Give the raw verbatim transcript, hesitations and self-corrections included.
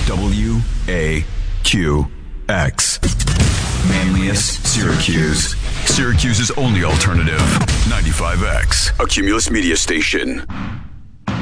W A Q X. Manlius, Syracuse. Syracuse's only alternative. ninety-five X, a Cumulus media station.